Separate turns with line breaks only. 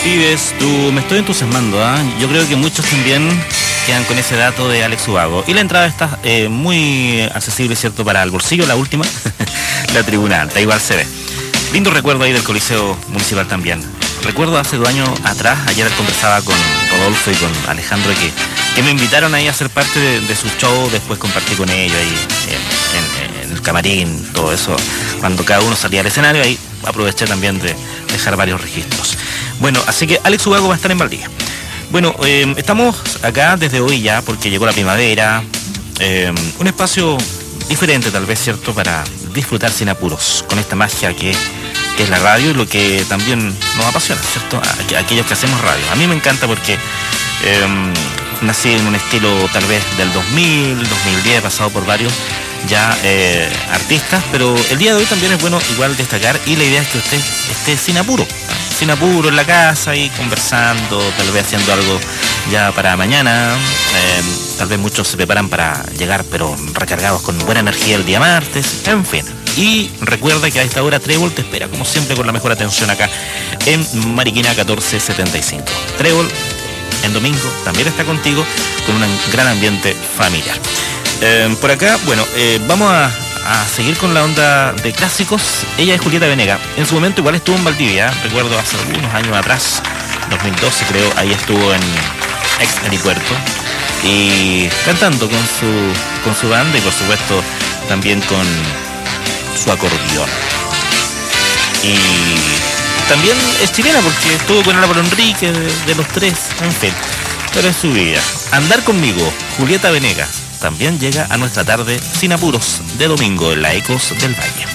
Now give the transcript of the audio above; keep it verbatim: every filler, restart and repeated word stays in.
Vives, tú me estoy entusiasmando, ¿eh? Yo creo que muchos también quedan con ese dato de Alex Ubago. Y la entrada está eh, muy accesible, ¿cierto? Para el bolsillo, la última, la tribuna alta, igual se ve. Lindo recuerdo ahí del Coliseo Municipal también. Recuerdo hace dos años atrás, ayer conversaba con Rodolfo y con Alejandro que, que me invitaron ahí a ser parte de, de su show, después compartí con ellos ahí en, en, en el camarín, todo eso. Cuando cada uno salía al escenario, ahí aproveché también de dejar varios registros. Bueno, así que Alex Ubago va a estar en Valdivia. Bueno, eh, estamos acá desde hoy ya, porque llegó la primavera, eh, un espacio diferente tal vez, ¿cierto?, para disfrutar sin apuros, con esta magia que es la radio y lo que también nos apasiona, ¿cierto?, a, a aquellos que hacemos radio. A mí me encanta porque eh, nací en un estilo tal vez del dos mil, dos mil diez, he pasado por varios ya eh, artistas, pero el día de hoy también es bueno igual destacar, y la idea es que usted esté sin apuro, ¿no? Sin apuro en la casa y conversando, tal vez haciendo algo ya para mañana. Eh, tal vez muchos se preparan para llegar, pero recargados con buena energía el día martes, en fin. Y recuerda que a esta hora Trébol te espera, como siempre, con la mejor atención acá en Mariquina catorce setenta y cinco. Trébol, en domingo, también está contigo con un gran ambiente familiar. Eh, por acá, bueno, eh, vamos a, a seguir con la onda de clásicos. Ella es Julieta Venegas. En su momento igual estuvo en Valdivia, recuerdo hace algunos años atrás, dos mil doce creo, ahí estuvo en ex Helipuerto y cantando con su, con su banda y por supuesto también con su acordeón. Y también es chilena porque estuvo con Álvaro Enrique, de, de los tres, en fin, pero es su vida. Andar conmigo, Julieta Venegas, también llega a nuestra tarde sin apuros de domingo en la Ecos del Valle.